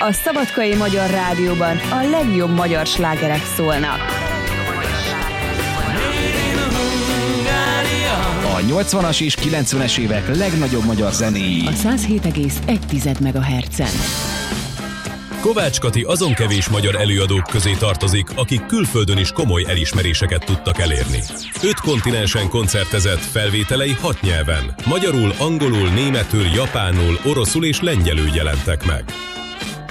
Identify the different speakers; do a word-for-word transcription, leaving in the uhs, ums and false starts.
Speaker 1: A Szabadkai Magyar Rádióban a legjobb magyar slágerek szólnak.
Speaker 2: A nyolcvanas és kilencvenes évek legnagyobb magyar zenéi.
Speaker 3: A száz hét egész egy megahertzen.
Speaker 4: Kovács Kati azon kevés magyar előadók közé tartozik, akik külföldön is komoly elismeréseket tudtak elérni. Öt kontinensen koncertezett, felvételei hat nyelven. Magyarul, angolul, németül, japánul, oroszul és lengyelül jelentek meg.